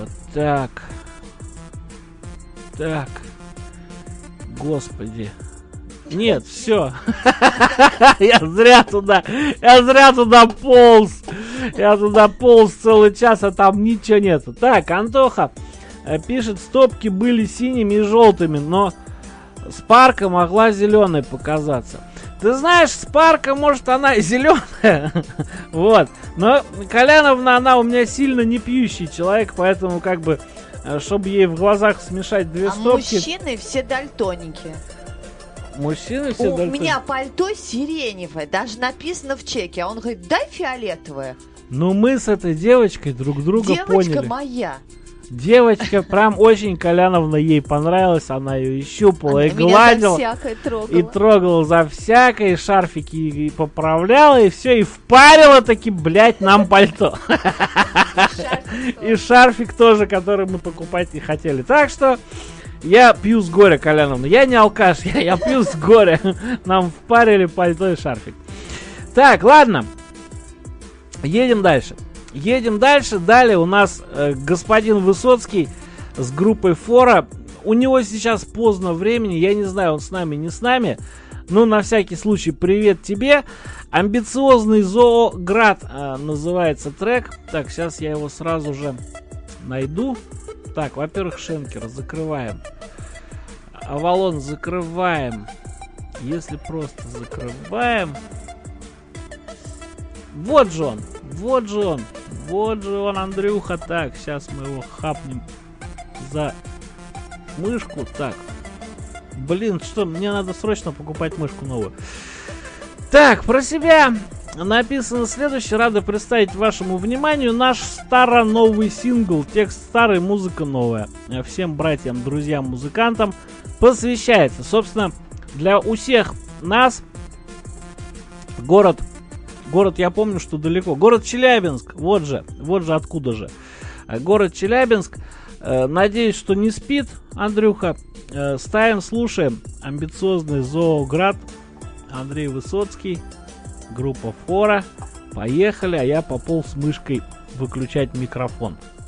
Так. Так. Господи. Нет, все. Я зря туда полз. Я туда полз целый час, а там ничего нету. Так, Антоха пишет, стопки были синими и желтыми, но Спарка могла зеленой показаться. Ты знаешь, Спарка, может, она зеленая, вот. Но Коляновна, она у меня сильно не пьющий человек, поэтому как бы, чтобы ей в глазах смешать две стопки... мужчины все дальтоники. Мужчины все У меня пальто сиреневое, даже написано в чеке. А он говорит, дай фиолетовое. Ну, мы с этой девочкой друг друга поняли. Девочка моя. Девочка прям очень Коляновна ей понравилась. Она ее и щупала, и гладила. И трогала за всякое, и шарфики и поправляла, и все, и впарила таки, блядь, нам пальто. И шарфик тоже, который мы покупать не хотели. Так что я пью с горя, Коляновна. Я не алкаш, я пью с горя. Нам впарили пальто и шарфик. Так, ладно. Едем дальше. Далее у нас господин Высоцкий с группой Фора. У него сейчас поздно времени. Я не знаю, он с нами, не с нами. Ну, на всякий случай, привет тебе. Амбициозный Зооград называется трек. Так, сейчас я его сразу же найду. Так, во-первых, Шенкер закрываем. Авалон закрываем. Если просто закрываем. Вот же он, Андрюха. Так, сейчас мы его хапнем за мышку. Так, блин, что, мне надо срочно покупать мышку новую. Так, про себя написано следующее. Рада представить вашему вниманию наш старо-новый сингл. Текст старый, музыка новая. Всем братьям, друзьям, музыкантам посвящается. Собственно, для у всех нас город, я помню, что далеко. Город Челябинск. Вот же откуда же. Город Челябинск. Надеюсь, что не спит Андрюха. Ставим, слушаем. Амбициозный Зооград. Андрей Высоцкий. Группа Фора. Поехали, а я пополз мышкой выключать микрофон.